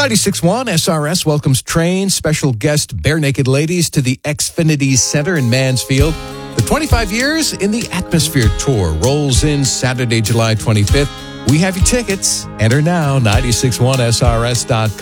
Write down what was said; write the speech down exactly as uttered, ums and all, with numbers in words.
ninety-six point one S R S welcomes Train special guest Bare Naked Ladies to the Xfinity Center in Mansfield. The twenty-five years in the Atmosphere Tour rolls in Saturday, July twenty-fifth. We have your tickets. Enter now, nine six one S R S dot com.